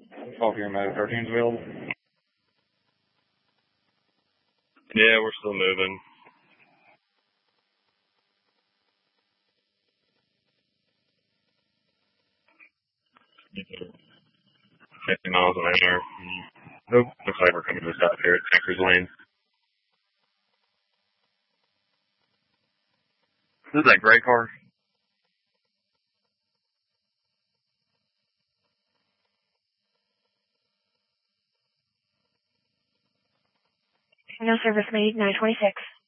Call here, Matter 13's available. Yeah, we're still moving. Yeah. 50 miles an hour. Nope. Looks like we're coming to a stop here at Texas Lane. This is that gray car? No service made, 926.